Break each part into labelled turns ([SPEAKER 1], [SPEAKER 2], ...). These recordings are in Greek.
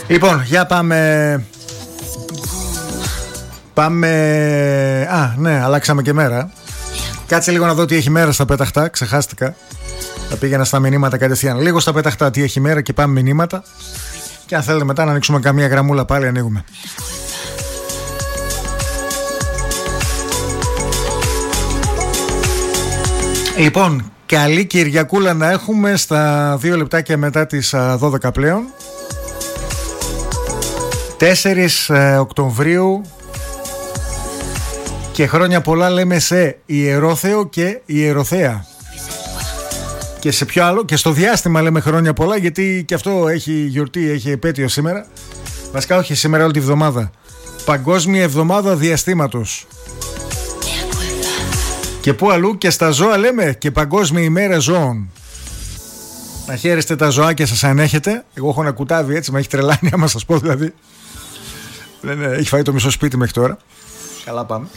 [SPEAKER 1] Λοιπόν, για πάμε. Ναι, αλλάξαμε και μέρα. Κάτσε λίγο να δω τι έχει μέρα στα πέταχτα. Ξεχάστηκα. Θα πήγαινα στα μηνύματα κατευθείαν. Λίγο στα πέταχτα τι έχει μέρα και πάμε μηνύματα. Και αν θέλετε μετά να ανοίξουμε καμία γραμμούλα πάλι, ανοίγουμε. Λοιπόν, καλή Κυριακούλα να έχουμε στα 2 λεπτάκια μετά τις 12 πλέον. 4 Οκτωβρίου. Και χρόνια πολλά λέμε σε Ιερόθεο και Ιεροθέα. Και σε ποιο άλλο, και στο διάστημα λέμε χρόνια πολλά, γιατί και αυτό έχει γιορτή, έχει επέτειο σήμερα. Βασικά όχι σήμερα, όλη τη βδομάδα. Παγκόσμια Εβδομάδα Διαστήματος. Και πού αλλού, και στα ζώα λέμε, και Παγκόσμια ημέρα ζώων. Να χαίρεστε τα ζωάκια σας αν έχετε. Εγώ έχω ένα κουτάβι έτσι, με έχει τρελάνει άμα σας πω δηλαδή. Έχει φάει το μισό σπίτι μέχρι τώρα. Καλά πάμε.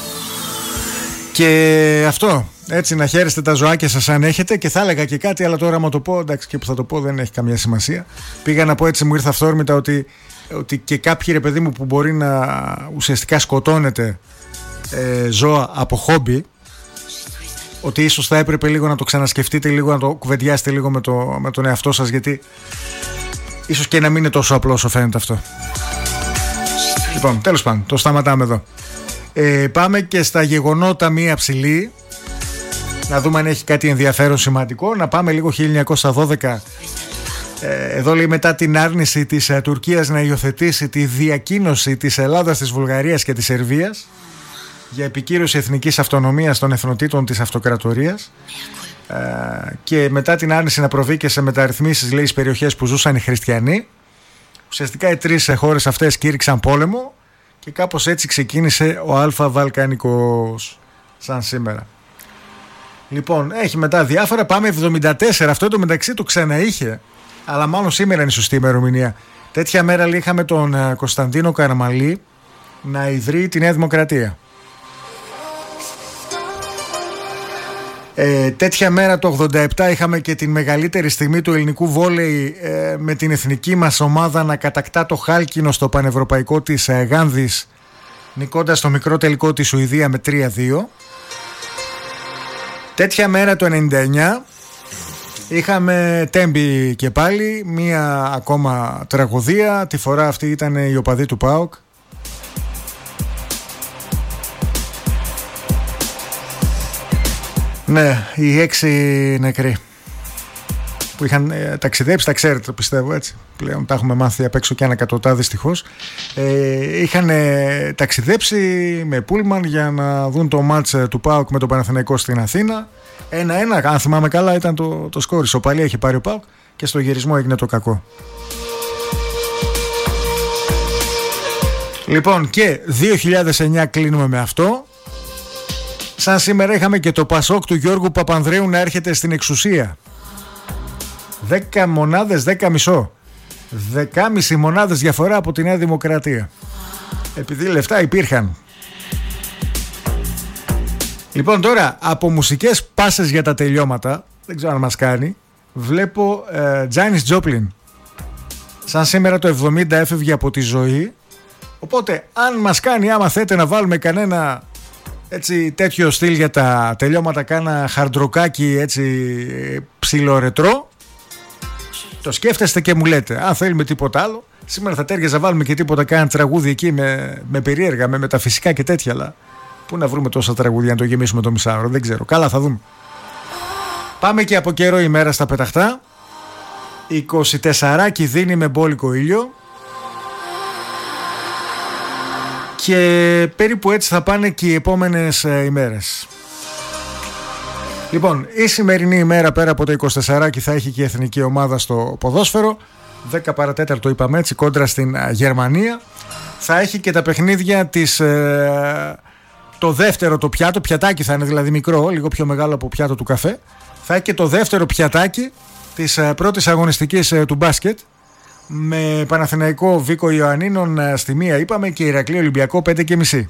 [SPEAKER 1] Και αυτό, έτσι, να χαίρεστε τα ζωάκια σας αν έχετε. Και θα έλεγα και κάτι, αλλά τώρα άμα το πω, εντάξει, και που θα το πω δεν έχει καμία σημασία. Πήγα να πω, έτσι μου ήρθε αυθόρμητα ότι και κάποιοι, ρε παιδί μου, που μπορεί να ουσιαστικά σκοτώνετε ζώα από χόμπι, ότι ίσως θα έπρεπε λίγο να το ξανασκεφτείτε, λίγο να το κουβεντιάσετε λίγο με τον εαυτό σας, γιατί ίσως και να μην είναι τόσο απλό όσο φαίνεται αυτό. Λοιπόν, τέλος πάντων, το σταματάμε εδώ. Πάμε και στα γεγονότα μία ψηλή. Να δούμε αν έχει κάτι ενδιαφέρον σημαντικό. Να πάμε λίγο 1912. Εδώ λέει, μετά την άρνηση της Τουρκίας να υιοθετήσει τη διακίνωση της Ελλάδας, της Βουλγαρίας και της Σερβίας για επικύρωση εθνικής αυτονομίας των εθνοτήτων της αυτοκρατορίας, και μετά την άρνηση να προβεί και σε μεταρρυθμίσεις, λέει, στις περιοχές που ζούσαν οι χριστιανοί. Ουσιαστικά οι 3 χώρες αυτές κήρυξαν πόλεμο και κάπως έτσι ξεκίνησε ο Αλφα Βαλκανικός σαν σήμερα. Λοιπόν, έχει μετά διάφορα. Πάμε 74. Αυτό το μεταξύ το ξαναείχε, αλλά μάλλον σήμερα είναι η σωστή ημερομηνία. Τέτοια μέρα είχαμε τον Κωνσταντίνο Καραμαλή να ιδρύει τη Νέα Δημοκρατία. Τέτοια μέρα το 87 είχαμε και την μεγαλύτερη στιγμή του ελληνικού βόλεϊ, με την εθνική μας ομάδα να κατακτά το χάλκινο στο πανευρωπαϊκό της Γάνδης, νικώντας το μικρό τελικό τη Σουηδία με 3-2. Τέτοια μέρα το 99 είχαμε Τέμπη και πάλι, μία ακόμα τραγωδία. Τη φορά αυτή ήταν οι οπαδοί του ΠΑΟΚ. Ναι, οι 6 νεκροί που είχαν ταξιδέψει, τα ξέρετε, πιστεύω, έτσι. Πλέον τα έχουμε μάθει απ' έξω και ανακατοτά, δυστυχώς. Είχαν ταξιδέψει με πούλμαν για να δουν το μάτς του ΠΑΟΚ με τον Παναθηναϊκό στην Αθήνα. 1-1, αν θυμάμαι καλά, ήταν το σκόρ. Ισοπαλία είχε πάρει ο ΠΑΟΚ και στο γυρισμό έγινε το κακό. Λοιπόν, και 2009 κλείνουμε με αυτό. Σαν σήμερα είχαμε και το Πασόκ του Γιώργου Παπανδρέου να έρχεται στην εξουσία. 10 μονάδες, 10,5. 10,5 μονάδες διαφορά από τη Νέα Δημοκρατία. Επειδή λεφτά υπήρχαν. Λοιπόν, τώρα από μουσικές πάσες για τα τελειώματα, δεν ξέρω αν μας κάνει, βλέπω Τζάνις Τζόπλιν. Σαν σήμερα το 70 έφευγε από τη ζωή. Οπότε αν μας κάνει, άμα θέτε να βάλουμε κανένα έτσι τέτοιο στυλ για τα τελειώματα, κάνα χαρντροκάκι έτσι ψιλορετρό, το σκέφτεστε και μου λέτε. Αν θέλουμε τίποτα άλλο, σήμερα θα τέριαζε να βάλουμε και τίποτα, κάνα τραγούδι εκεί με περίεργα, με μεταφυσικά και τέτοια, αλλά πού να βρούμε τόσα τραγούδια να το γεμίσουμε το μισάωρο, δεν ξέρω. Καλά, θα δούμε. Πάμε και από καιρό ημέρα στα πεταχτά. 24 δίνει με μπόλικο ήλιο. Και περίπου έτσι θα πάνε και οι επόμενες ημέρες. Λοιπόν, η σημερινή ημέρα πέρα από το 24 θα έχει και η εθνική ομάδα στο ποδόσφαιρο. 10 παρατέταρτο είπαμε έτσι, κόντρα στην Γερμανία. Θα έχει και τα παιχνίδια της, το δεύτερο το πιάτο, πιατάκι θα είναι δηλαδή μικρό, λίγο πιο μεγάλο από πιάτο του καφέ. Θα έχει και το δεύτερο πιατάκι της πρώτης αγωνιστικής του μπάσκετ, με Παναθηναϊκό Βίκο Ιωαννίνων στη μία είπαμε και Ηρακλή Ολυμπιακό 5,5.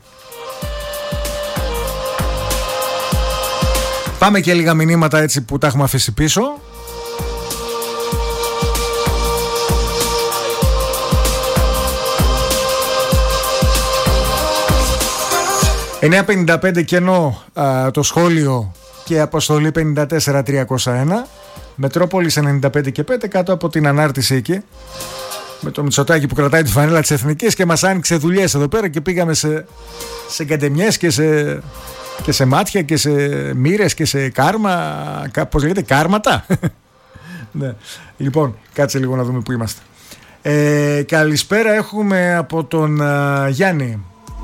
[SPEAKER 1] Πάμε και λίγα μηνύματα έτσι που τα έχουμε αφήσει πίσω. 9.55 κενό το σχόλιο και αποστολή 54.301. Μετρόπολης 95 και 5 κάτω από την ανάρτηση εκεί. Με το Μητσοτάκη που κρατάει τη φανέλα της Εθνικής και μας άνοιξε δουλειές εδώ πέρα και πήγαμε σε καντεμιές και σε μάτια και σε μοίρες και σε κάρμα. Πώς λέγεται, κάρματα. Ναι. Λοιπόν, κάτσε λίγο να δούμε που είμαστε. Καλησπέρα έχουμε από τον Γιάννη.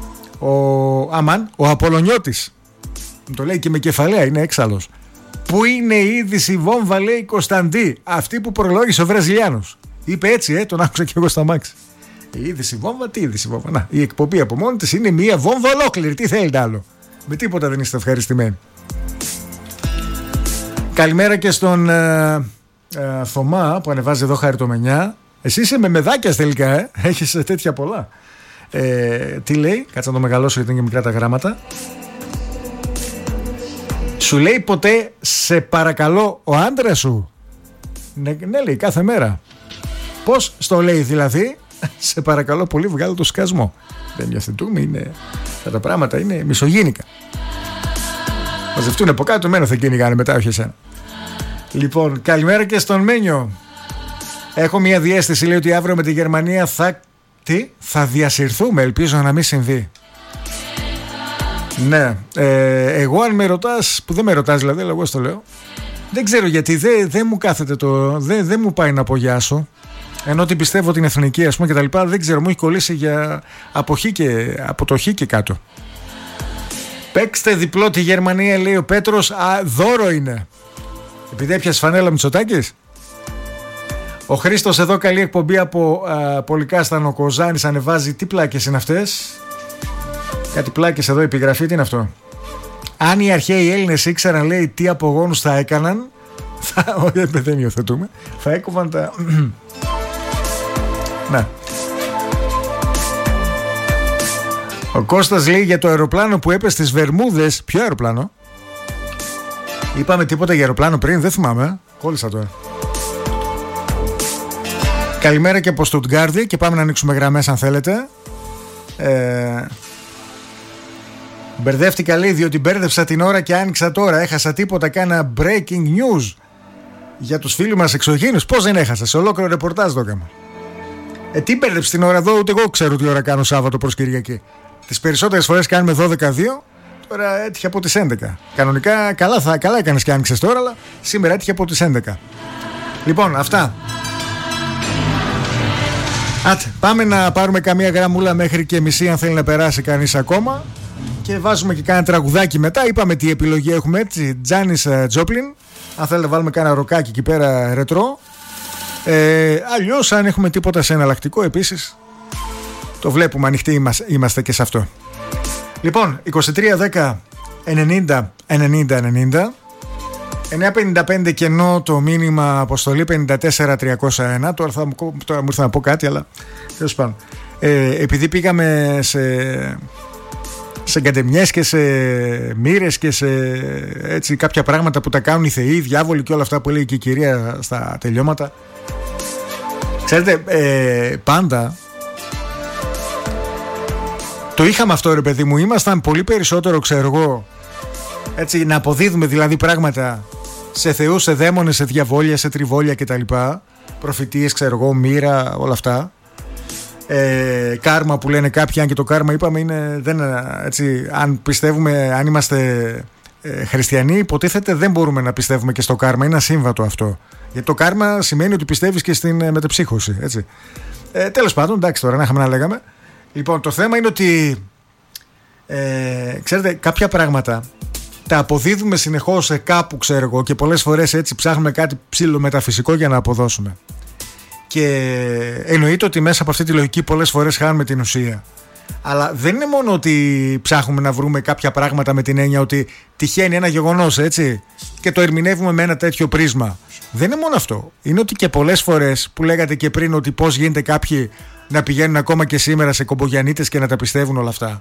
[SPEAKER 1] Ο Απολωνιώτης. Μου το λέει και με κεφαλαία, είναι έξαλλος. Πού είναι η είδηση βόμβα, λέει Κωνσταντή, αυτή που προλόγησε ο Βραζιλιάνος. Είπε έτσι, τον άκουσα και εγώ στα μάξι. Η είδηση βόμβα, τι είδηση βόμβα? Να, η εκπομπή από μόνη της είναι μία βόμβα ολόκληρη. Τι θέλετε άλλο? Με τίποτα δεν είστε ευχαριστημένοι. Καλημέρα και στον Θωμά που ανεβάζει εδώ χαριτομενιά. Εσύ είσαι με μεδάκια τελικά, έχεις τέτοια πολλά. Τι λέει, κάτσε να το μεγαλώσω γιατί είναι και μικρά τα γράμματα. Σου λέει ποτέ σε παρακαλώ ο άντρας σου? Ναι, λέει κάθε μέρα. Πώς στο λέει δηλαδή? Σε παρακαλώ πολύ, βγάλω το σκασμό. Δεν διαθετούμε, είναι τα πράγματα είναι μισογίνικα. Μαζευτούν από κάτω, εμένα θα κυνηγάνε μετά, όχι εσένα. Λοιπόν, καλημέρα και στον Μένιο. Έχω μια διαίσθηση, λέει, ότι αύριο με τη Γερμανία θα διασυρθούμε. Ελπίζω να μην συμβεί. Ναι, εγώ αν με ρωτάς, που δεν με ρωτάς δηλαδή, αλλά εγώ στο λέω, δεν ξέρω γιατί δεν μου κάθεται δεν μου πάει να απογιάσω. Ενώ ότι πιστεύω την εθνική, ας πούμε, και τα λοιπά, δεν ξέρω, μου έχει κολλήσει από το χ και κάτω. Παίξτε διπλό τη Γερμανία, λέει ο Πέτρος. Δώρο είναι. Επειδή έπιασε φανέλα Μητσοτάκης. Ο Χρήστος εδώ, καλή εκπομπή από Πολυκάστανο Κοζάνης, ανεβάζει. Τι πλάκες είναι αυτές? Κάτι πλάκες εδώ, επιγραφή, τι είναι αυτό? Αν οι αρχαίοι Έλληνες ήξεραν, λέει, τι απογόνους θα έκαναν, όχι, δεν υιοθετούμε, θα έκοβαν τα... Να. Ο Κώστας λέει για το αεροπλάνο που έπεσε στις Βερμούδες. Ποιο αεροπλάνο? Είπαμε τίποτα για αεροπλάνο πριν? Δεν θυμάμαι, κόλλησα τώρα. Καλημέρα και από Στουτγκάρδη. Και πάμε να ανοίξουμε γραμμές αν θέλετε. Μπερδεύτηκα, λέει, διότι μπέρδεψα την ώρα και άνοιξα τώρα. Έχασα τίποτα, κάνα breaking news για τους φίλους μας εξωγήινους. Πώς δεν έχασα? Σε ολόκληρο ρεπορτάζ το έκανα. Τι μπέρδεψε την ώρα εδώ? Ούτε εγώ ξέρω τι ώρα κάνω Σάββατο προς Κυριακή. Τις περισσότερες φορές κάνουμε 12-2. Τώρα έτυχε από τις 11. Κανονικά καλά έκανες και άνοιξες τώρα, αλλά σήμερα έτυχε από τις 11. Λοιπόν, αυτά. Πάμε να πάρουμε καμία γραμμούλα μέχρι και μισή, αν θέλει να περάσει κανείς ακόμα. Και βάζουμε και κάνα τραγουδάκι μετά. Είπαμε τι επιλογή έχουμε, έτσι. Τζάνις Τζόπλιν. Αν θέλετε βάλουμε κάνα ροκάκι εκεί πέρα ρετρό. Αλλιώς αν έχουμε τίποτα σε εναλλακτικό επίσης το βλέπουμε, ανοιχτοί είμαστε και σε αυτό. Λοιπόν, 2310 90 90 90, 9.55 κενό το μήνυμα, αποστολή 54.301. Τώρα μου ήρθε να πω κάτι, αλλά τέλος πάντων, επειδή πήγαμε σε καντεμιές και σε μοίρες και σε έτσι κάποια πράγματα που τα κάνουν οι θεοί, οι διάβολοι και όλα αυτά που λέει και η κυρία στα τελειώματα. Ξέρετε, πάντα το είχαμε αυτό, ρε παιδί μου. Ήμασταν πολύ περισσότερο, ξέρω εγώ, έτσι, να αποδίδουμε δηλαδή πράγματα σε θεούς, σε δαίμονες, σε διαβόλια, σε τριβόλια κτλ. Προφητείες, ξέρω εγώ, μοίρα, όλα αυτά. Κάρμα που λένε κάποιοι, αν και το κάρμα είπαμε είναι, έτσι, αν πιστεύουμε, αν είμαστε χριστιανοί, υποτίθεται δεν μπορούμε να πιστεύουμε και στο κάρμα. Είναι ασύμβατο αυτό. Γιατί το κάρμα σημαίνει ότι πιστεύεις και στην μετεψύχωση, έτσι. Τέλος πάντων, εντάξει, τώρα να είχαμε να λέγαμε. Λοιπόν, το θέμα είναι ότι ξέρετε, κάποια πράγματα τα αποδίδουμε συνεχώς σε κάπου, ξέρω εγώ, και πολλές φορές έτσι ψάχνουμε κάτι ψήλο μεταφυσικό για να αποδώσουμε. Και εννοείται ότι μέσα από αυτή τη λογική πολλές φορές χάνουμε την ουσία. Αλλά δεν είναι μόνο ότι ψάχνουμε να βρούμε κάποια πράγματα με την έννοια ότι τυχαίνει ένα γεγονός, έτσι, και το ερμηνεύουμε με ένα τέτοιο πρίσμα. Δεν είναι μόνο αυτό. Είναι ότι και πολλές φορές που λέγατε και πριν ότι πώς γίνεται κάποιοι να πηγαίνουν ακόμα και σήμερα σε κομπογιανίτες και να τα πιστεύουν όλα αυτά.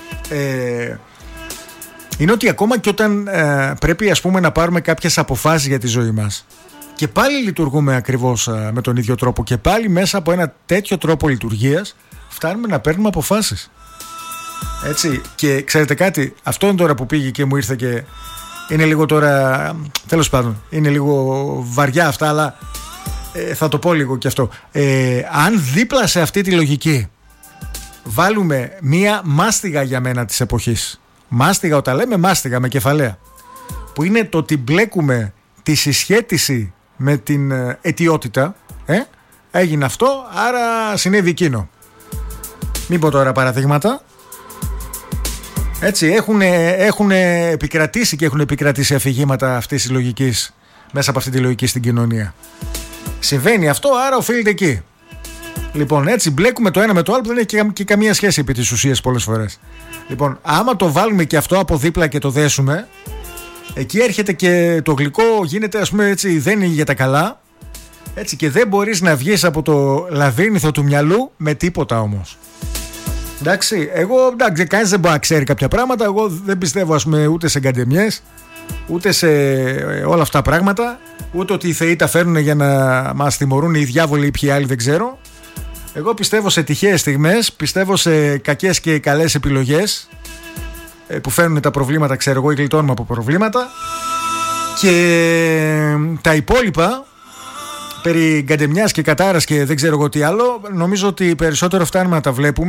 [SPEAKER 1] Είναι ότι ακόμα και όταν πρέπει, ας πούμε, να πάρουμε κάποιες αποφάσεις για τη ζωή μας, και πάλι λειτουργούμε ακριβώς με τον ίδιο τρόπο, και πάλι μέσα από ένα τέτοιο τρόπο λειτουργίας φτάνουμε να παίρνουμε αποφάσεις. Έτσι, και ξέρετε κάτι, αυτό είναι τώρα που πήγε και μου ήρθε και είναι λίγο τώρα, τέλος πάντων, είναι λίγο βαριά αυτά, αλλά θα το πω λίγο και αυτό. Αν δίπλα σε αυτή τη λογική βάλουμε μία μάστιγα για μένα της εποχής, μάστιγα όταν λέμε μάστιγα με κεφαλαία, που είναι το ότι μπλέκουμε τη συσχέτιση με την αιτιότητα, έγινε αυτό, άρα συνέβη εκείνο. Μην πω τώρα παραδείγματα. Έτσι, έχουν επικρατήσει και έχουν επικρατήσει αφηγήματα αυτής της λογικής μέσα από αυτή τη λογική στην κοινωνία. Συμβαίνει αυτό, άρα οφείλεται εκεί. Λοιπόν, έτσι μπλέκουμε το ένα με το άλλο που δεν έχει και καμία σχέση επί της ουσίας πολλές φορές. Λοιπόν, άμα το βάλουμε και αυτό από δίπλα και το δέσουμε, εκεί έρχεται και το γλυκό, γίνεται ας πούμε έτσι, δεν είναι για τα καλά. Έτσι, και δεν μπορείς να βγεις από το λαβύρινθο του μυαλού με τίποτα όμως. Εντάξει, κανείς δεν μπορεί να ξέρει κάποια πράγματα. Εγώ δεν πιστεύω ας πούμε ούτε σε γκαντεμιές, ούτε σε όλα αυτά τα πράγματα, ούτε ότι οι θεοί τα φέρνουν για να μας τιμωρούν οι διάβολοι ή ποιοι άλλοι δεν ξέρω. Εγώ πιστεύω σε τυχαίες στιγμές, πιστεύω σε κακές και καλές επιλογές που φέρνουν τα προβλήματα, ξέρω εγώ, ή γλιτώνουμε από προβλήματα. Και τα υπόλοιπα περί γκαντεμιάς και κατάρας και δεν ξέρω εγώ τι άλλο, νομίζω ότι περισσότερο φτάνουμε να τα βλέπουμε,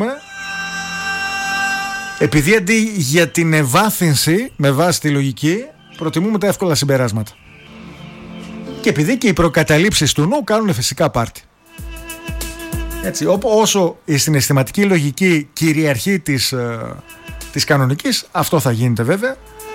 [SPEAKER 1] επειδή αντί για την ευάθυνση με βάση τη λογική προτιμούμε τα εύκολα συμπεράσματα. Και επειδή και οι προκαταλήψεις του νου κάνουν φυσικά πάρτι. Έτσι, όσο η συναισθηματική λογική κυριαρχεί της κανονικής, αυτό θα γίνεται βέβαια.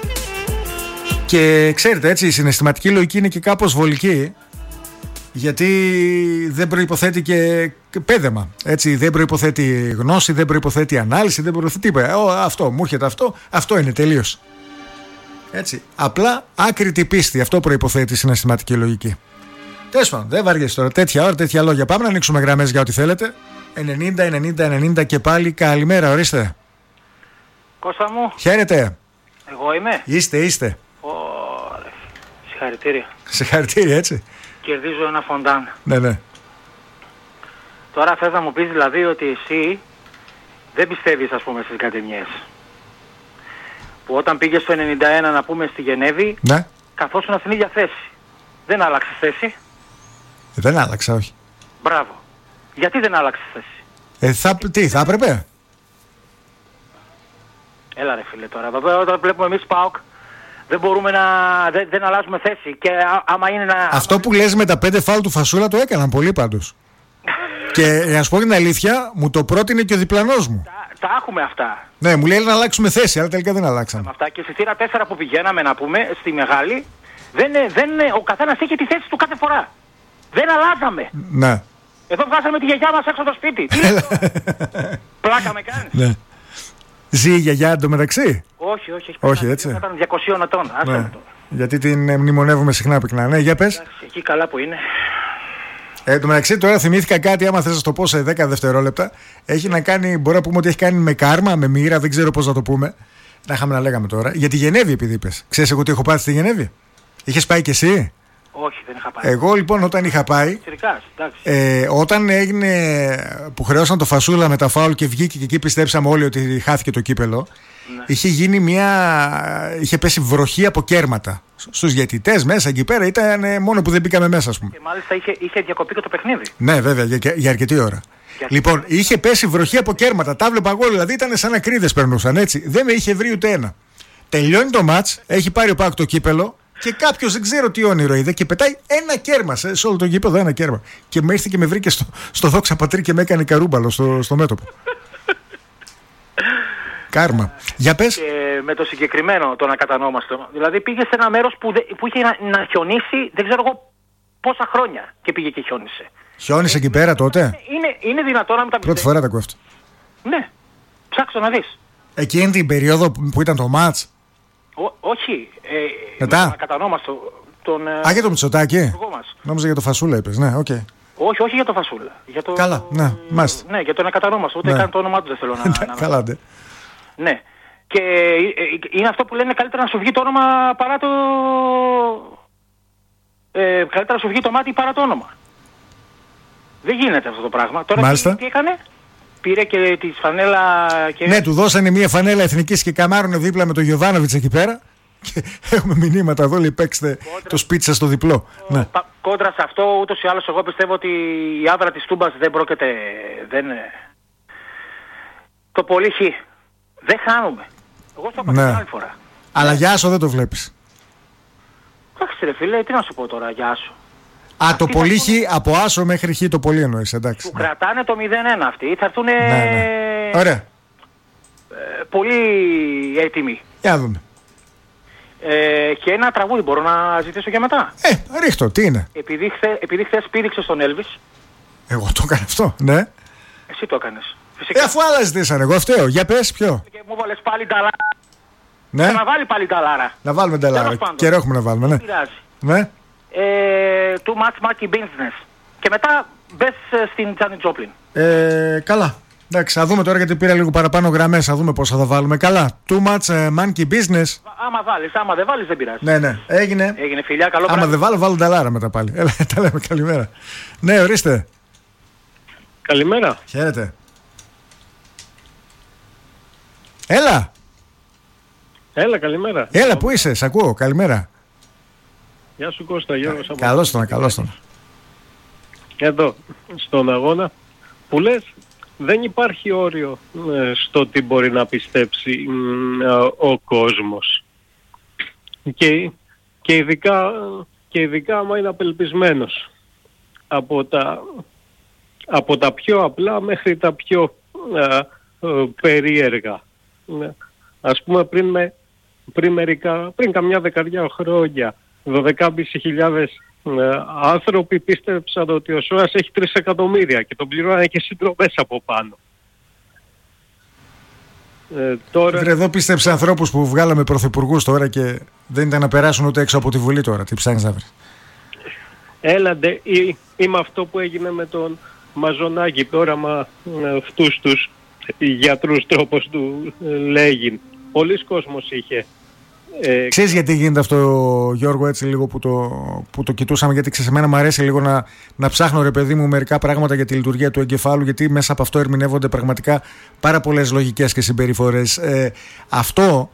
[SPEAKER 1] Και ξέρετε, έτσι, η συναισθηματική λογική είναι και κάπως βολική, γιατί δεν προϋποθέτει και πέδεμα. Έτσι, δεν προϋποθέτει γνώση, δεν προϋποθέτει ανάλυση, δεν προϋποθέτει τίποτα. Αυτό, μου έρχεται αυτό είναι τελείως. Έτσι, απλά άκρητη πίστη, αυτό προϋποθέτει η συναισθηματική λογική. Τέλος πάντων, δεν βαριέσαι τώρα, τέτοια ώρα, τέτοια λόγια. Πάμε να ανοίξουμε γραμμές για ό,τι θέλετε. 90 και πάλι καλημέρα, ορίστε.
[SPEAKER 2] Κώστα μου.
[SPEAKER 1] Χαίρετε.
[SPEAKER 2] Εγώ είμαι.
[SPEAKER 1] Είστε.
[SPEAKER 2] Ωραία. Συγχαρητήρια.
[SPEAKER 1] Συγχαρητήρια, έτσι.
[SPEAKER 2] Κερδίζω ένα φοντάν.
[SPEAKER 1] Ναι.
[SPEAKER 2] Τώρα θες να μου πεις δηλαδή ότι εσύ δεν πιστεύεις ας πούμε στις γκαντεμιές. Που όταν πήγες το 91 να πούμε στη Γενέβη,
[SPEAKER 1] ναι,
[SPEAKER 2] καθόσουν στην ίδια θέση. Δεν άλλαξες θέση.
[SPEAKER 1] Δεν άλλαξα, όχι.
[SPEAKER 2] Μπράβο. Γιατί δεν άλλαξες θέση?
[SPEAKER 1] Τι, θα έπρεπε?
[SPEAKER 2] Έλα ρε φίλε τώρα. Βέβαια όταν βλέπουμε εμείς ΠΑΟΚ δεν μπορούμε να... Δεν αλλάζουμε θέση. Και άμα είναι να...
[SPEAKER 1] Αυτό που λες με τα 5 φάουλ του Φασούλα το έκαναν πολύ πάντως. Και να σου πω την αλήθεια, μου το πρότεινε και ο διπλανός μου.
[SPEAKER 2] Τα έχουμε αυτά.
[SPEAKER 1] Ναι, μου λέει να αλλάξουμε θέση, αλλά τελικά δεν αλλάξαμε.
[SPEAKER 2] Αυτά. Και στη θύρα 4 που πηγαίναμε να πούμε, στη μεγάλη, ο καθένας είχε τη θέση του κάθε φορά. Δεν αλλάζαμε.
[SPEAKER 1] Ναι.
[SPEAKER 2] Εδώ βγάζαμε τη γιαγιά μας έξω από το σπίτι. Τι είναι αυτό? Πλάκα με κάνεις?
[SPEAKER 1] Ναι. Ζει η γιαγιά εντωμεταξύ?
[SPEAKER 2] Όχι,
[SPEAKER 1] έτσι.
[SPEAKER 2] Ήταν 200 ετών.
[SPEAKER 1] Ναι. Γιατί την μνημονεύουμε συχνά πυκνά. Ναι, για πες.
[SPEAKER 2] Εντάξει, εκεί καλά που είναι.
[SPEAKER 1] Εν τω μεταξύ, τώρα θυμήθηκα κάτι, άμα θες να το πω σε 10 δευτερόλεπτα. Έχει να κάνει, μπορώ να πούμε ότι έχει κάνει με κάρμα, με μοίρα, δεν ξέρω πώς να το πούμε. Να είχαμε να λέγαμε τώρα. Για τη Γενέβη, επειδή είπες. Ξέρεις εγώ τι έχω πάει στη Γενέβη? Είχες πάει κι εσύ?
[SPEAKER 2] Όχι, δεν είχα πάει.
[SPEAKER 1] Εγώ λοιπόν όταν είχα πάει. Όταν έγινε που χρεώσαν το Φασούλα με τα φάουλ και βγήκε και εκεί πιστέψαμε όλοι ότι χάθηκε το κύπελο. Ναι. Είχε πέσει βροχή από κέρματα στους διαιτητές μέσα εκεί πέρα. Ήταν μόνο που δεν μπήκαμε μέσα, ας πούμε.
[SPEAKER 2] Και μάλιστα είχε διακοπεί και το παιχνίδι.
[SPEAKER 1] Ναι, βέβαια, για αρκετή ώρα. Λοιπόν, είχε πέσει βροχή από κέρματα. Τα βλέπα εγώ, δηλαδή ήταν σαν ακρίδες περνούσαν, έτσι. Δεν με είχε βρει ούτε ένα. Τελειώνει το μάτς, έχει πάρει ο ΠΑΟΚ το κύπελο και κάποιος δεν ξέρω τι όνειρο είδε και πετάει ένα κέρμα σε όλο το γήπεδο, ένα κέρμα. Και με ήρθε και με βρήκε στο Δόξα Πατρί και με έκανε καρούμπαλο στο μέτωπο. Κάρμα. Για πες.
[SPEAKER 2] Και με το συγκεκριμένο τον ακατανόμαστο. Δηλαδή πήγε σε ένα μέρος που είχε να χιονίσει δεν ξέρω εγώ πόσα χρόνια και πήγε και χιόνισε.
[SPEAKER 1] Χιόνισε εκεί πέρα τότε?
[SPEAKER 2] Είναι δυνατόν να μην τα
[SPEAKER 1] πρώτη φορά τα ακούω αυτό.
[SPEAKER 2] Ναι. Ψάξω να δεις.
[SPEAKER 1] Εκείνη την περίοδο που ήταν το μάτς?
[SPEAKER 2] Όχι.
[SPEAKER 1] Μετά.
[SPEAKER 2] Ακατανόμαστο.
[SPEAKER 1] Για το Μητσοτάκη. Νόμιζα για το Φασούλα είπες. Ναι, οκ.
[SPEAKER 2] Όχι για το Φασούλα.
[SPEAKER 1] Καλά, ναι, μάλιστα.
[SPEAKER 2] Ναι, για τον ακατανόμαστο. Ούτε καν το όνομά του δεν θέλω να...
[SPEAKER 1] Καλά, ναι.
[SPEAKER 2] Ναι. Και είναι αυτό που λένε καλύτερα να σου βγει το όνομα παρά το... καλύτερα να σου βγει το μάτι παρά το όνομα. Δεν γίνεται αυτό το πράγμα. Τώρα τι έκανε? πήρε και τη φανέλα. Και...
[SPEAKER 1] Ναι, του δώσανε μια φανέλα εθνικής και καμάρωνε δίπλα με τον Γιοβάνοβιτς εκεί πέρα. Και έχουμε μηνύματα εδώ, λέει παίξτε το σπίτι σας στο διπλό. Ναι.
[SPEAKER 2] Κόντρα σε αυτό, ούτως ή άλλως, εγώ πιστεύω ότι η άβρα της Τούμπας δεν πρόκειται. Το πολύ χ. Δεν χάνουμε. Εγώ στο είπα την άλλη φορά.
[SPEAKER 1] Αλλά για άσο δεν το βλέπεις.
[SPEAKER 2] Εντάξει ρε φίλε, τι να σου πω τώρα για άσο.
[SPEAKER 1] Α, το πολύ χ, από άσο μέχρι χ το πολύ εννοείς, εντάξει.
[SPEAKER 2] Που κρατάνε το 0-1 αυτοί, θα έρθουν
[SPEAKER 1] ωραία.
[SPEAKER 2] Πολύ έτοιμοι.
[SPEAKER 1] Για να δούμε.
[SPEAKER 2] Και ένα τραγούδι μπορώ να ζητήσω και μετά.
[SPEAKER 1] Ρίχτω, τι είναι.
[SPEAKER 2] Επειδή χθες πήδηξε στον Έλβις.
[SPEAKER 1] Εγώ το έκανα αυτό, ναι.
[SPEAKER 2] Εσύ το έκανες. Φυσικά.
[SPEAKER 1] Αφού άλλα ζητήσανε, εγώ φταίω. Για πες, ποιο.
[SPEAKER 2] Και μου βάλες πάλι τα λάρα.
[SPEAKER 1] Ναι.
[SPEAKER 2] Να βάλει πάλι τα λάρα.
[SPEAKER 1] Να βάλουμε τα λάρα. Καιρό έχουμε να βάλουμε, ναι. Ναι.
[SPEAKER 2] Too much monkey business. Και μετά μπες στην Τζάνι Τζόπλιν.
[SPEAKER 1] Καλά. Εντάξει, θα δούμε τώρα γιατί πήρα λίγο παραπάνω γραμμές. Θα δούμε πώς θα τα βάλουμε. Καλά. Too much monkey business.
[SPEAKER 2] Άμα βάλεις, άμα δεν βάλεις δεν πειράζει.
[SPEAKER 1] Ναι. Έγινε
[SPEAKER 2] φιλιά, καλό
[SPEAKER 1] πράγμα. Άμα δεν βάλω τα λάρα μετά πάλι. Έλα, τα λέμε. Καλημέρα. Ναι, ορίστε.
[SPEAKER 3] Καλημέρα.
[SPEAKER 1] Χαίρετε. Έλα,
[SPEAKER 3] καλημέρα.
[SPEAKER 1] Έλα, πού είσαι, σ' ακούω, καλημέρα.
[SPEAKER 3] Γεια σου Κώστα, Γιώργος.
[SPEAKER 1] Καλώς τον.
[SPEAKER 3] Εδώ, στον αγώνα που λες, δεν υπάρχει όριο στο τι μπορεί να πιστέψει ο κόσμος. Και ειδικά άμα είναι απελπισμένος. Από τα πιο απλά μέχρι τα πιο περίεργα. Ας πούμε πριν καμιά δεκαριά χρόνια 12.500 άνθρωποι πίστεψαν ότι ο ΣΟΑΣ έχει 3 εκατομμύρια και τον πληρώνανε και συνδρομές από πάνω. Τώρα...
[SPEAKER 1] Εδώ πίστεψε ανθρώπους που βγάλαμε πρωθυπουργούς τώρα και δεν ήταν να περάσουν ούτε έξω από τη Βουλή τώρα. Τι ψάχνεις να βρεις.
[SPEAKER 3] Έλαντε, ή με αυτό που έγινε με τον Μαζονάκη τώρα, αυτούς τους γιατρούς τρόπος του λέγειν. Πολλοί κόσμος είχε.
[SPEAKER 1] Ξέρεις γιατί γίνεται αυτό, Γιώργο, έτσι λίγο που το κοιτούσαμε, γιατί ξέρεις, εμένα μου αρέσει λίγο να ψάχνω, ρε παιδί μου, μερικά πράγματα για τη λειτουργία του εγκεφάλου, γιατί μέσα από αυτό ερμηνεύονται πραγματικά πάρα πολλές λογικές και συμπεριφορές. Αυτό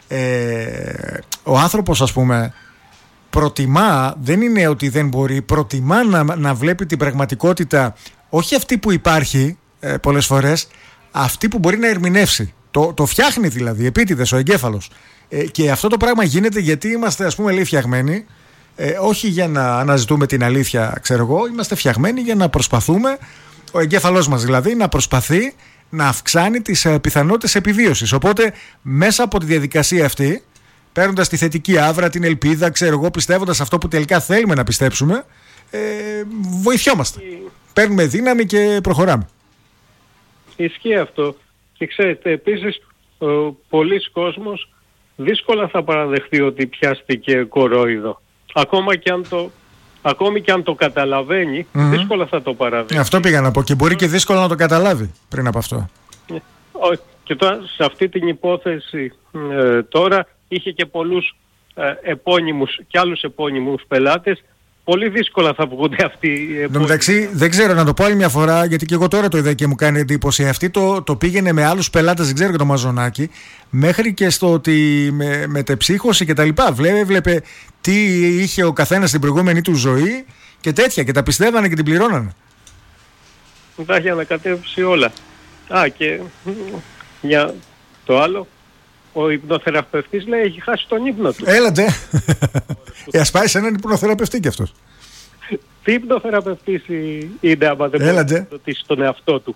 [SPEAKER 1] ο άνθρωπος, ας πούμε, προτιμά, δεν είναι ότι δεν μπορεί, προτιμά να βλέπει την πραγματικότητα, όχι αυτή που υπάρχει πολλές φορές, αυτή που μπορεί να ερμηνεύσει. Το φτιάχνει δηλαδή, επίτηδες ο εγκέφαλος. Και αυτό το πράγμα γίνεται γιατί είμαστε, ας πούμε, λέει, φτιαγμένοι, όχι για να αναζητούμε την αλήθεια, ξέρω εγώ, είμαστε φτιαγμένοι για να προσπαθούμε, ο εγκέφαλός μας δηλαδή, να προσπαθεί να αυξάνει τις πιθανότητες επιβίωσης. Οπότε μέσα από τη διαδικασία αυτή, παίρνοντας τη θετική άβρα, την ελπίδα, ξέρω εγώ, πιστεύοντας αυτό που τελικά θέλουμε να πιστέψουμε, βοηθιόμαστε. Παίρνουμε δύναμη και προχωράμε.
[SPEAKER 3] Ισχύει αυτό. Και ξέρετε, επίσης, πολλοί κόσμος δύσκολα θα παραδεχτεί ότι πιάστηκε κορόιδο. Ακόμη και αν το καταλαβαίνει, δύσκολα θα το παραδεχτεί.
[SPEAKER 1] Αυτό πήγα να πω. Και μπορεί και δύσκολα να το καταλάβει πριν από αυτό.
[SPEAKER 3] Και τώρα σε αυτή την υπόθεση τώρα είχε και πολλούς επώνυμους και άλλους επώνυμους πελάτες. Πολύ δύσκολα θα βγουν αυτοί οι επώνυμοι.
[SPEAKER 1] Εντάξει, δεν ξέρω, να το πω άλλη μια φορά, γιατί και εγώ τώρα το είδα και μου κάνει εντύπωση. Αυτή το πήγαινε με άλλους πελάτες, δεν ξέρω για το Μαζονάκι, μέχρι και στο ότι με μετεψύχωση και τα λοιπά. Βλέπε τι είχε ο καθένας στην προηγούμενη του ζωή και τέτοια, και τα πιστεύανε και την πληρώνανε.
[SPEAKER 3] Τα είχε ανακατεύσει όλα. Και για το άλλο, ο υπνοθεραπευτής λέει έχει χάσει τον ύπνο του.
[SPEAKER 1] Έλατε. Ας πάει σε έναν υπνοθεραπευτή κι αυτός.
[SPEAKER 3] Τι υπνοθεραπευτής είναι άμα δεν μπορεί να ρωτήσει τον εαυτό του.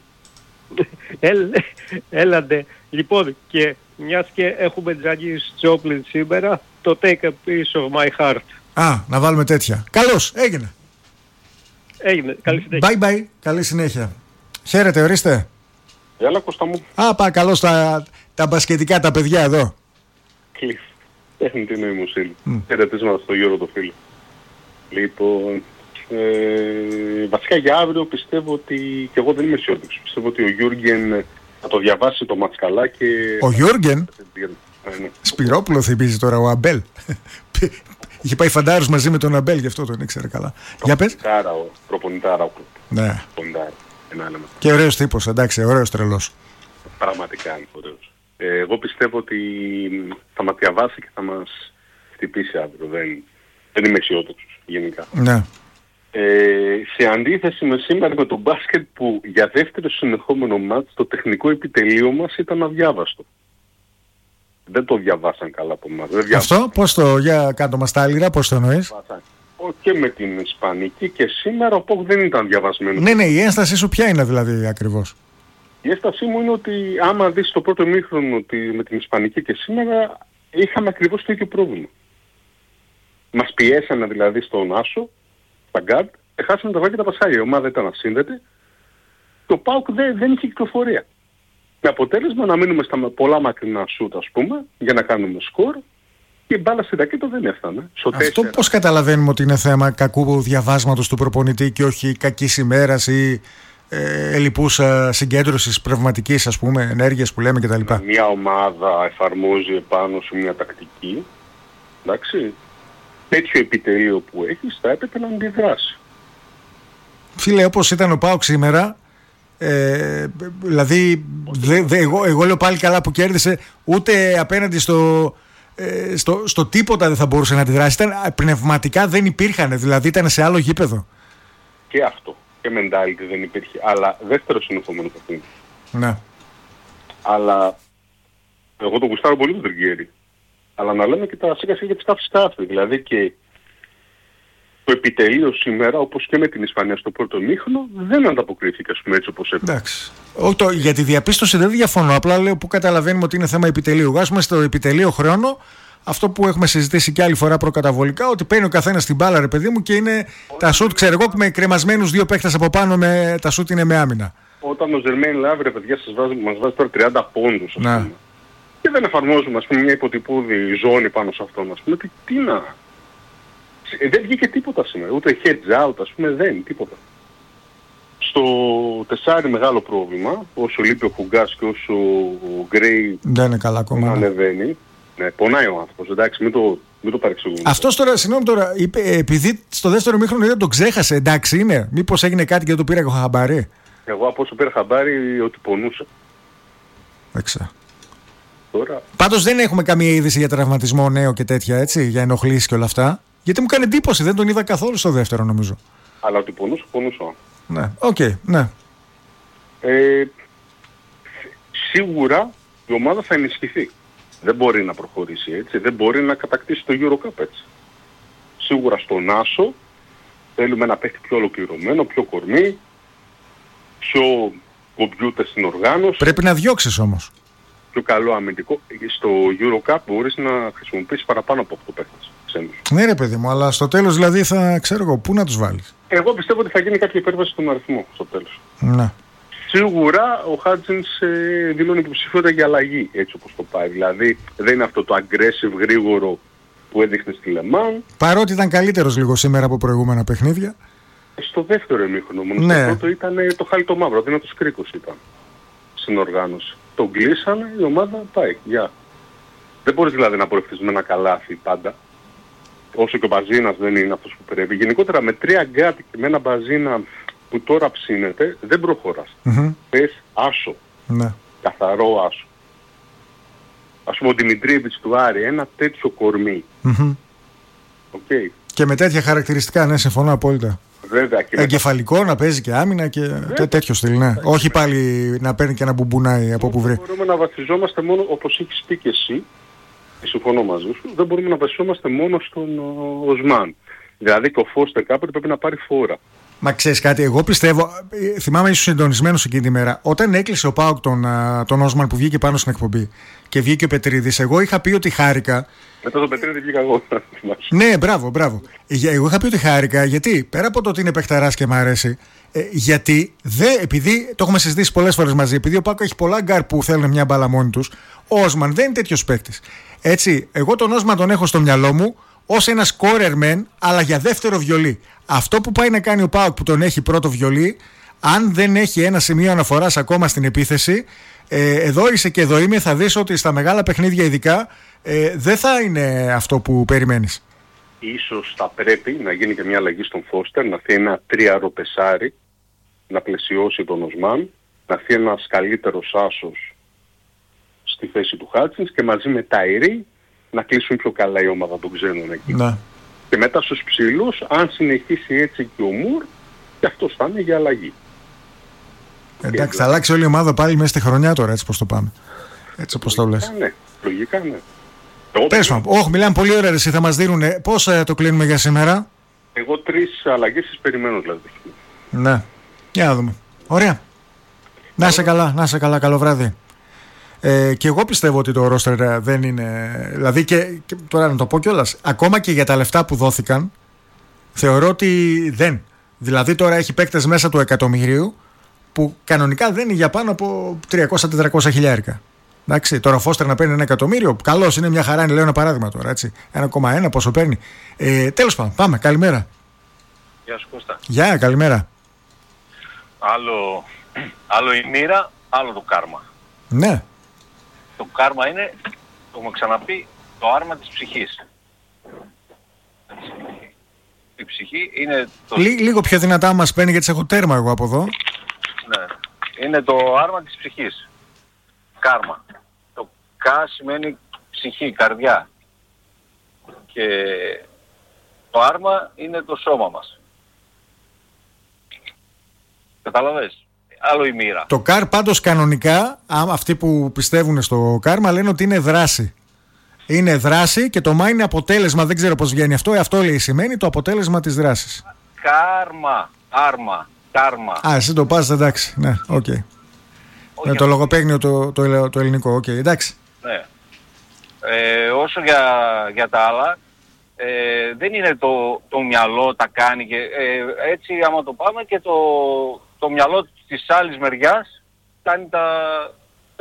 [SPEAKER 3] Έλατε. Λοιπόν, και μιας και έχουμε Τζάνις Τζόπλιν σήμερα, το Take a Piece of My Heart.
[SPEAKER 1] Να βάλουμε τέτοια. Καλώς, έγινε.
[SPEAKER 3] Καλή συνέχεια.
[SPEAKER 1] Bye bye, καλή συνέχεια. Χαίρετε, ορίστε.
[SPEAKER 4] Έλα Κώστα μου.
[SPEAKER 1] Πάει καλώς τα μπασκετικά τα παιδιά εδώ.
[SPEAKER 4] Κλειφ. Τεχνητή νοημοσύνη. Χαιρετίσματα στο Γιώργο το φίλο. Λοιπόν, βασικά για αύριο πιστεύω ότι, και εγώ δεν είμαι αισιόδοξος, πιστεύω ότι ο Γιούργεν θα το διαβάσει το μάτς καλά και...
[SPEAKER 1] Ο Γιούργεν? Σπυρόπουλο θυμίζει τώρα, ο Αμπέλ. Είχε πάει φαντάρους μαζί με τον Αμπέλ, γι' αυτό τον ήξερε καλά. Για πες.
[SPEAKER 4] Προπονητάρα.
[SPEAKER 1] Ναι. Και ωραίος τύπος, εντάξει, ωραίος τρελός.
[SPEAKER 4] Πραγματικά είναι ωραίος. Εγώ πιστεύω ότι θα μας διαβάσει και θα μας χτυπήσει αύριο. Δεν είμαι αισιόδοξος γενικά.
[SPEAKER 1] Ναι.
[SPEAKER 4] Σε αντίθεση με σήμερα με το μπάσκετ που για δεύτερο συνεχόμενο μάτς το τεχνικό επιτελείο μας ήταν αδιάβαστο. Δεν το διαβάσαν καλά από εμάς.
[SPEAKER 1] Αυτό πώς για κάτω μας τα άλυρα, πώς το εννοείς?
[SPEAKER 4] Και με την Ισπανική και σήμερα ο ΠΟΚ δεν ήταν διαβασμένο.
[SPEAKER 1] Ναι, η ένστασή σου ποια είναι δηλαδή ακριβώς?
[SPEAKER 4] Η ένστασή μου είναι ότι άμα δεις το πρώτο ημίχρονο με την Ισπανική και σήμερα είχαμε ακριβώς το ίδιο πρόβλημα. Μας πιέσανε δηλαδή στον Άσο, στα γκάρτ, χάσαμε τα βάκια τα πασάρια. Η ομάδα ήταν ασύνδετη. Το ΠΑΟΚ δεν είχε κυκλοφορία. Με αποτέλεσμα να μείνουμε στα πολλά μακρινά σούτ, ας πούμε, για να κάνουμε σκορ και η μπάλα στην τακέτα δεν έφτανε.
[SPEAKER 1] Αυτό πώς καταλαβαίνουμε ότι είναι θέμα κακού διαβάσματος του προπονητή και όχι κακής ημέρας ή ελλειπούς συγκέντρωσης πνευματικής, ας πούμε, ενέργειας που λέμε κτλ.
[SPEAKER 4] Μια ομάδα εφαρμόζει επάνω σε μια τακτική, εντάξει, τέτοιο επιτελείο που έχεις θα έπρεπε να αντιδράσει.
[SPEAKER 1] Φίλε, όπως ήταν ο ΠΑΟΚ σήμερα, δηλαδή εγώ λέω πάλι καλά που κέρδισε, ούτε απέναντι στο τίποτα δεν θα μπορούσε να αντιδράσει. Πνευματικά δεν υπήρχαν, δηλαδή ήταν σε άλλο γήπεδο.
[SPEAKER 4] Και αυτό, και mentality δεν υπήρχε, αλλά δεύτερο συνεχόμενο παιχνίδι.
[SPEAKER 1] Ναι.
[SPEAKER 4] Αλλά εγώ τον γουστάρω πολύ τον Τριγκέρι. Αλλά να λέμε και τα σίγα για τις τάφη. Δηλαδή και το επιτελείο σήμερα, όπως και με την Ισπανία στο πρώτο μήχρονο, δεν ανταποκρίθηκε, ας πούμε, έτσι όπως έπρεπε.
[SPEAKER 1] Εντάξει. Για τη διαπίστωση δεν διαφωνώ. Απλά λέω που καταλαβαίνουμε ότι είναι θέμα επιτελείου. Ας πούμε στο επιτελείο χρόνο, αυτό που έχουμε συζητήσει και άλλη φορά προκαταβολικά, ότι παίρνει ο καθένας την μπάλα, ρε παιδί μου, και είναι τα σουτ, ξέρω εγώ, με κρεμασμένους δύο παίκτες από πάνω, τα σουτ είναι με άμυνα.
[SPEAKER 4] Όταν ο Ζερμέν Λάβρε, παιδιά, μας βάζει τώρα 30 πόντους, ας πούμε. Και δεν εφαρμόζουμε, ας πούμε, μια υποτυπούδη ζώνη πάνω σε αυτόν, ας πούμε. Τι να... Δεν βγήκε τίποτα σήμερα, ούτε heads out, ας πούμε, δεν, τίποτα. Στο τεσάρι μεγάλο πρόβλημα, όσο λείπει ο Χουγκάς και όσο ο Γκρέι
[SPEAKER 1] δεν είναι καλά ακόμα,
[SPEAKER 4] ανεβαίνει. Ναι, πονάει ο άνθρωπος, εντάξει, μην το παρεξηγούμε.
[SPEAKER 1] Αυτός τώρα, συγγνώμη τώρα, είπε, επειδή στο δεύτερο μήχρονο δεν τον ξέχασε, εντάξει είναι, μήπως έγινε κάτι και δεν το πήρα και χαμπάρι?
[SPEAKER 4] Εγώ από όσο πήρα χαμπάρι ότι πονούσε.
[SPEAKER 1] Έξα.
[SPEAKER 4] Τώρα...
[SPEAKER 1] Πάντως δεν έχουμε καμία είδηση για τραυματισμό νέο και τέτοια, έτσι, για ενοχλήσεις και όλα αυτά. Γιατί μου κάνει εντύπωση, δεν τον είδα καθόλου στο δεύτερο νομίζω.
[SPEAKER 4] Αλλά ότι πονούσε.
[SPEAKER 1] Ναι, οκ, ναι.
[SPEAKER 4] Σίγουρα η ομάδα θα ενισχυθεί. Δεν μπορεί να προχωρήσει έτσι, δεν μπορεί να κατακτήσει το EuroCup έτσι. Σίγουρα στον Άσο θέλουμε ένα παίχτη πιο ολοκληρωμένο, πιο κορμί, πιο κομπιούτερ στην οργάνωση.
[SPEAKER 1] Πρέπει να διώξεις όμως.
[SPEAKER 4] Πιο καλό αμυντικό. Στο EuroCup μπορείς να χρησιμοποιήσεις παραπάνω από 8 παίχτες.
[SPEAKER 1] Ναι ρε παιδί μου, αλλά στο τέλος δηλαδή θα ξέρω εγώ πού να τους βάλεις.
[SPEAKER 4] Εγώ πιστεύω ότι θα γίνει κάποια υπέρβαση στον αριθμό στο τέλος.
[SPEAKER 1] Ναι.
[SPEAKER 4] Σίγουρα ο Χάτζινς δηλώνει υποψηφιότητα για αλλαγή έτσι όπως το πάει. Δηλαδή δεν είναι αυτό το aggressive γρήγορο που έδειχνε στη Λεμάν.
[SPEAKER 1] Παρότι ήταν καλύτερος λίγο σήμερα από προηγούμενα παιχνίδια.
[SPEAKER 4] Στο δεύτερο ημίχρονο μόνο.
[SPEAKER 1] Ναι.
[SPEAKER 4] Στο πρώτο ήταν το χάλι το μαύρο, αδύνατος κρίκος ήταν στην οργάνωση. Τον κλείσανε, η ομάδα πάει. Γεια. Δεν μπορείς δηλαδή να προεχθείς με ένα καλάθι πάντα. Όσο και ο Μπαζίνας δεν είναι αυτός που πρέπει. Γενικότερα με 3 γκάτι και με ένα Μπαζίνα που τώρα ψήνεται, δεν προχωράς. Πες άσο.
[SPEAKER 1] Ναι.
[SPEAKER 4] Καθαρό άσο. Ας πούμε ο Δημητρίεβιτς του Άρη, ένα τέτοιο κορμί. Okay.
[SPEAKER 1] Και με τέτοια χαρακτηριστικά, ναι, συμφωνώ απόλυτα.
[SPEAKER 4] Βέβαια, και
[SPEAKER 1] εγκεφαλικό, να παίζει και άμυνα και τέτοιο στυλ, ναι. Όχι πάλι να παίρνει και να μπουμπουνάει από όπου βρει.
[SPEAKER 4] Μπορούμε να βασιζόμαστε μόνο, όπως έχεις πει και εσύ, συμφωνώ μαζί σου, δεν μπορούμε να βασιζόμαστε μόνο στον Οσμάν. Δηλαδή και ο Φώστερ κάποτε πρέπει να πάρει φόρα.
[SPEAKER 1] Μα ξέρεις κάτι, εγώ πιστεύω, θυμάμαι ήσουν συντονισμένος εκείνη τη μέρα, όταν έκλεισε ο ΠΑΟΚ τον Όσμαν που βγήκε πάνω στην εκπομπή και βγήκε ο Πετρίδης, εγώ είχα πει ότι χάρηκα.
[SPEAKER 4] Μετά τον Πετρίδη βγήκα εγώ.
[SPEAKER 1] Ναι, μπράβο. Εγώ είχα πει ότι χάρηκα, γιατί πέρα από το ότι είναι παιχταράς και μ' αρέσει, γιατί επειδή το έχουμε συζητήσει πολλές φορές μαζί, επειδή ο ΠΑΟΚ έχει πολλά γκάρ που θέλουν μια μπάλα μόνοι τους, ο Όσμαν δεν είναι τέτοιος παίκτης. Έτσι, εγώ τον Όσμαν τον έχω στο μυαλό μου ως ένα σκόρερμεν, αλλά για δεύτερο βιολί. Αυτό που πάει να κάνει ο ΠΑΟΚ που τον έχει πρώτο βιολί, αν δεν έχει ένα σημείο αναφοράς ακόμα στην επίθεση, εδώ είσαι και εδώ είμαι, θα δεις ότι στα μεγάλα παιχνίδια ειδικά δεν θα είναι αυτό που περιμένεις.
[SPEAKER 4] Ίσως θα πρέπει να γίνει και μια αλλαγή στον Φώστερ, να θέλει ένα τριάρο πεσάρι, να πλαισιώσει τον Οσμάν, να έρθει ένας καλύτερος άσος στη θέση του Χάτσινς και μαζί με Ταϊρή να κλείσουν πιο καλά η ομάδα των ξένων εκεί.
[SPEAKER 1] Ναι.
[SPEAKER 4] Και μετά στους ψηλούς, αν συνεχίσει έτσι και ο Μουρ, και αυτός θα είναι για αλλαγή.
[SPEAKER 1] Εντάξει, θα αλλάξει όλη η ομάδα πάλι μέσα στη χρονιά τώρα, έτσι πως το πάμε. Έτσι όπως το λες.
[SPEAKER 4] Ναι, λογικά ναι.
[SPEAKER 1] Πες μου, όχι, μιλάμε πολύ ωραία, εσύ θα μας δίνουν. Πώς το κλείνουμε για σήμερα?
[SPEAKER 4] Εγώ 3 αλλαγές τις περιμένω δηλαδή.
[SPEAKER 1] Ναι, για να δούμε. Ωραία. Να είσαι καλά, καλό βράδυ. Και εγώ πιστεύω ότι το roster δεν είναι. Δηλαδή και τώρα να το πω κιόλας, ακόμα και για τα λεφτά που δόθηκαν, θεωρώ ότι δεν. Δηλαδή τώρα έχει παίκτες μέσα του εκατομμυρίου που κανονικά δεν είναι για πάνω από 300-400 χιλιάρικα. Εντάξει, τώρα ο Φώστερ να παίρνει 1 εκατομμύριο, καλώς, είναι μια χαρά, είναι, λέω ένα παράδειγμα τώρα. 1,1 πόσο παίρνει. Τέλος πάντων, πάμε, καλημέρα.
[SPEAKER 5] Γεια σου Κώστα.
[SPEAKER 1] Γεια, καλημέρα.
[SPEAKER 5] Άλλο η μοίρα, άλλο το κάρμα.
[SPEAKER 1] Ναι.
[SPEAKER 5] Το κάρμα είναι, το έχουμε ξαναπεί, το άρμα της ψυχής. Η ψυχή είναι το...
[SPEAKER 1] Λίγο πιο δυνατά μας παίρνει γιατί έχω τέρμα εγώ από εδώ.
[SPEAKER 5] Ναι. Είναι το άρμα της ψυχής. Κάρμα. Το κα σημαίνει ψυχή, καρδιά. Και το άρμα είναι το σώμα μας. Καταλαβες. Άλλο η μοίρα.
[SPEAKER 1] Το καρ πάντως κανονικά, αυτοί που πιστεύουν στο κάρμα λένε ότι είναι δράση. Είναι δράση και το μα είναι αποτέλεσμα, δεν ξέρω πώς βγαίνει αυτό, αυτό λέει σημαίνει το αποτέλεσμα της δράσης.
[SPEAKER 5] Κάρμα, άρμα, κάρμα.
[SPEAKER 1] Α, εσύ το πας, εντάξει, ναι, οκ. Okay. Με το λογοπαίγνιο το ελληνικό, οκ, εντάξει.
[SPEAKER 5] Ναι. Όσο για τα άλλα, δεν είναι το μυαλό τα κάνει και έτσι άμα το πάμε και το μυαλό της άλλης μεριάς κάνει